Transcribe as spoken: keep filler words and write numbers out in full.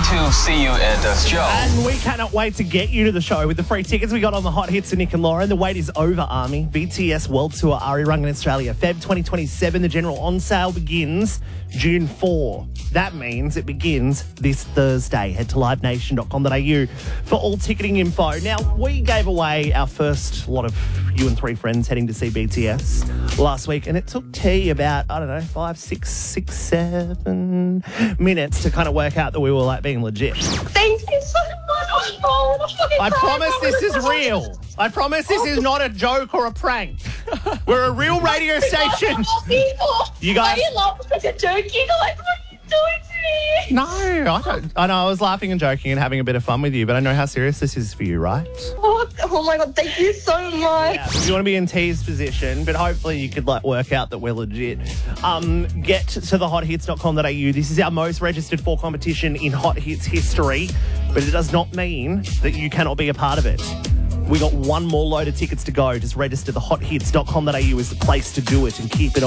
to see you at the show. And we cannot wait to get you to the show with the free tickets we got on the Hot Hits of Nick and Lauren. The wait is over, Army. B T S World Tour Ari Rungan Australia, February twenty twenty-seven. The general on sale begins June fourth. That means it begins this Thursday. Head to live nation dot com dot a u for all ticketing info. Now, we gave away our first lot of you and three friends heading to see B T S last week, and it took T about, I don't know, five, six, six, seven minutes to kind of work out that we were like being legit. Thank you so much. Oh, I promise this is real. I promise this is not a joke or a prank. We're a real radio station. You guys. I love like a joking. Like, what are you doing to me? No, I don't. I know I was laughing and joking and having a bit of fun with you, but I know how serious this is for you, right? Oh, oh my God, thank you so much. Yeah, you want to be in T's position, but hopefully you could like work out that we're legit. Um, get to the hot hits dot com dot a u. This is our most registered for competition in Hot Hits history, but it does not mean that you cannot be a part of it. We got one more load of tickets to go. Just register. The hot hits dot com dot a u is the place to do it and keep it on.